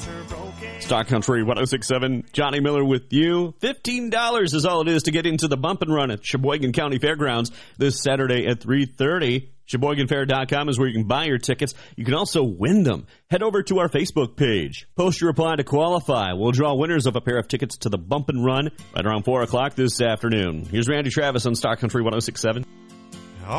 Stock Country 106.7, Johnny Miller with you. $15 is all it is to get into the Bump and Run at Sheboygan County Fairgrounds this Saturday at 3:30. SheboyganFair.com is where you can buy your tickets. You can also win them. Head over to our Facebook page. Post your reply to qualify. We'll draw winners of a pair of tickets to the Bump and Run right around 4 o'clock this afternoon. Here's Randy Travis on Stock Country 106.7.